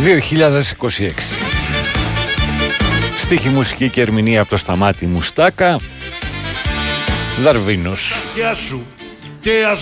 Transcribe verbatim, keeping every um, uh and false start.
δύο χιλιάδες είκοσι έξι. Στίχη, μουσική και ερμηνεία από το Σταμάτη Μουστάκα. Δαρβίνος. Και ας